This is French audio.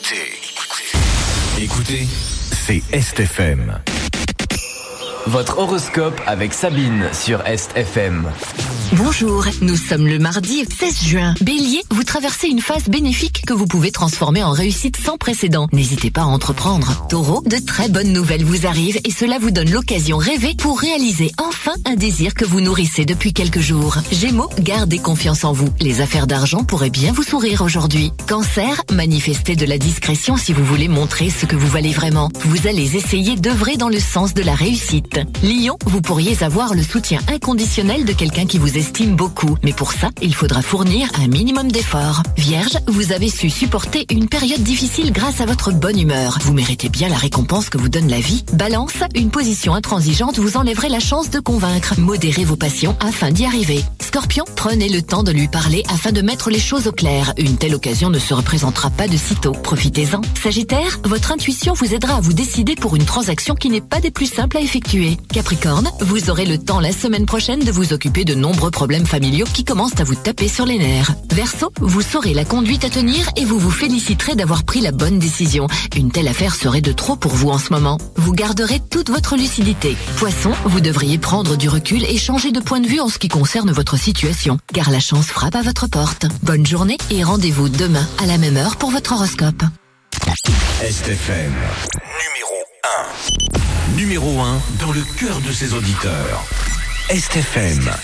Écoutez, c'est Est FM. Votre horoscope avec Sabine sur Est FM. Bonjour, nous sommes le mardi 16 juin. Bélier, vous traversez une phase bénéfique que vous pouvez transformer en réussite sans précédent. N'hésitez pas à entreprendre. Taureau, de très bonnes nouvelles vous arrivent et cela vous donne l'occasion rêvée pour réaliser enfin un désir que vous nourrissez depuis quelques jours. Gémeaux, gardez confiance en vous. Les affaires d'argent pourraient bien vous sourire aujourd'hui. Cancer, manifestez de la discrétion si vous voulez montrer ce que vous valez vraiment. Vous allez essayer d'œuvrer dans le sens de la réussite. Lion, vous pourriez avoir le soutien inconditionnel de quelqu'un qui vous estime beaucoup. Mais pour ça, il faudra fournir un minimum d'efforts. Vierge, vous avez su supporter une période difficile grâce à votre bonne humeur. Vous méritez bien la récompense que vous donne la vie. Balance, une position intransigeante vous enlèverait la chance de convaincre. Modérez vos passions afin d'y arriver. Scorpion, prenez le temps de lui parler afin de mettre les choses au clair. Une telle occasion ne se représentera pas de sitôt. Profitez-en. Sagittaire, votre intuition vous aidera à vous décider pour une transaction qui n'est pas des plus simples à effectuer. Capricorne, vous aurez le temps la semaine prochaine de vous occuper de nombreux problèmes familiaux qui commencent à vous taper sur les nerfs. Verseau, vous saurez la conduite à tenir et vous vous féliciterez d'avoir pris la bonne décision. Une telle affaire serait de trop pour vous en ce moment. Vous garderez toute votre lucidité. Poisson, vous devriez prendre du recul et changer de point de vue en ce qui concerne votre situation, car la chance frappe à votre porte. Bonne journée et rendez-vous demain à la même heure pour votre horoscope. STFM, numéro 1 dans le cœur de ses auditeurs. STFM.